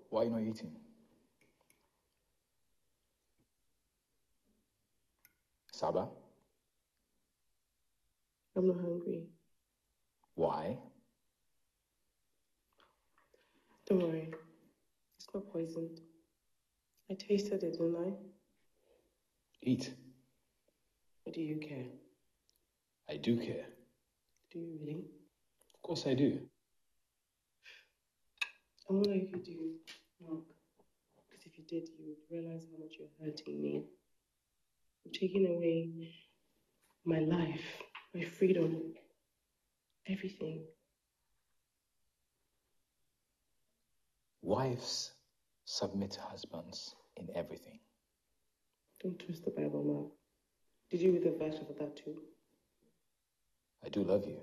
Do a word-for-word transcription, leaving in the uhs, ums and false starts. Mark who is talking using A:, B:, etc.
A: why are you not eating? Saba?
B: I'm not hungry.
A: Why?
B: Don't worry. It's not poisoned. I tasted it, didn't I?
A: Eat.
B: What do you care?
A: I do care.
B: Do you really?
A: Of course I do.
B: I wonder if you do, Mark. Because if you did, you would realize how much you're hurting me. You're taking away my life, my freedom, everything.
A: Wives submit to husbands in everything.
B: Don't twist the Bible, Mark. Did you read the verse of that too?
A: I do love you.